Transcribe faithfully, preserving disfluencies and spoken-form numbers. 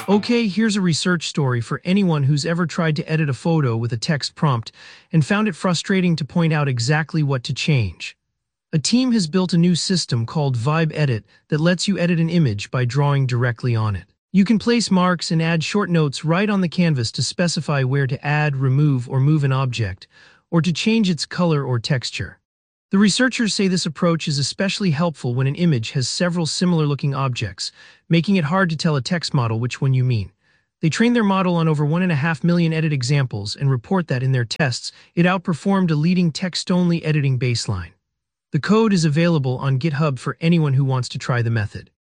Okay, here's a research story for anyone who's ever tried to edit a photo with a text prompt and found it frustrating to point out exactly what to change. A team has built a new system called Vibe Edit that lets you edit an image by drawing directly on it. You can place marks and add short notes right on the canvas to specify where to add, remove, or move an object, or to change its color or texture. The researchers say this approach is especially helpful when an image has several similar-looking objects, making it hard to tell a text model which one you mean. They trained their model on over one and a half million edit examples and report that in their tests, it outperformed a leading text-only editing baseline. The code is available on GitHub for anyone who wants to try the method.